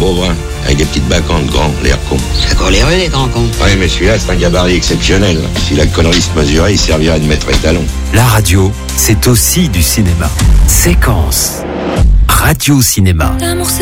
gros brun, avec des petites bacantes grands, l'air con. C'est encore les rues, les grands cons. Ouais, mais celui-là, c'est un gabarit exceptionnel. Si la connerie se mesurait, il servirait de maître étalon. La radio, c'est aussi du cinéma. Séquence. Radio Cinéma.